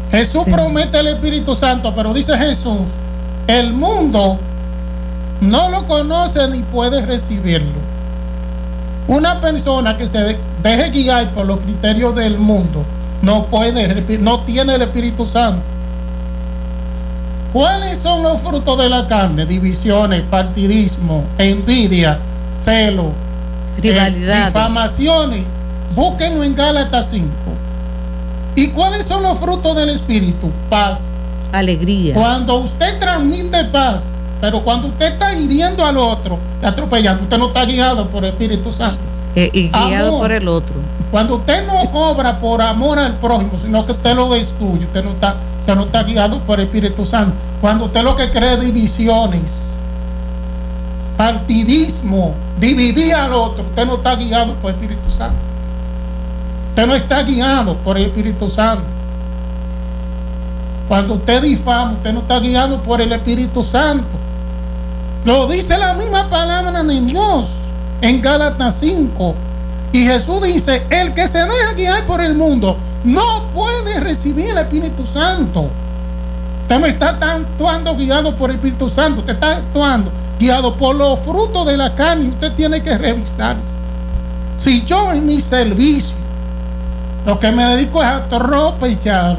Jesús promete el Espíritu Santo, pero dice Jesús, el mundo no lo conoce ni puede recibirlo. Una persona que se deje guiar por los criterios del mundo no tiene el Espíritu Santo. ¿Cuáles son los frutos de la carne? Divisiones, partidismo, envidia, celo, rivalidades, difamaciones. Búsquenlo en Gálatas 5. ¿Y cuáles son los frutos del Espíritu? Paz, alegría. Cuando usted transmite paz, pero cuando usted está hiriendo al otro, atropellando, usted no está guiado por el Espíritu Santo. Y guiado por el otro. Cuando usted no obra por amor al prójimo, sino que usted lo destruye, usted no está guiado por el Espíritu Santo. Cuando usted lo que cree divisiones, partidismo, dividir al otro, usted no está guiado por el Espíritu Santo. Usted no está guiado por el Espíritu Santo. Cuando usted difama, usted no está guiado por el Espíritu Santo. Lo dice la misma palabra de Dios en Gálatas 5. Y Jesús dice, el que se deja guiar por el mundo no puede recibir el Espíritu Santo. Usted no está actuando guiado por el Espíritu Santo, usted está actuando guiado por los frutos de la carne. Usted tiene que revisarse. Si yo en mi servicio lo que me dedico es a atropellar,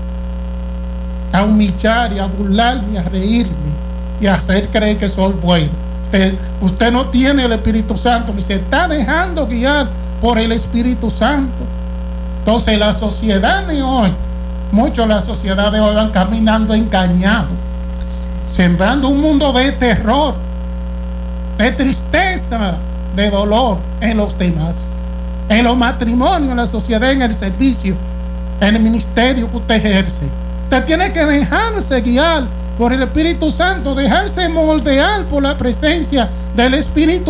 a humillar y a burlarme, a reírme y a hacer creer que soy bueno, usted no tiene el Espíritu Santo y se está dejando guiar por el Espíritu Santo. Entonces la sociedad de hoy, la sociedad de hoy van caminando engañados, sembrando un mundo de terror, de tristeza, de dolor en los demás, en los matrimonios, en la sociedad, en el servicio, en el ministerio que usted ejerce. Usted tiene que dejarse guiar por el Espíritu Santo, dejarse moldear por la presencia del Espíritu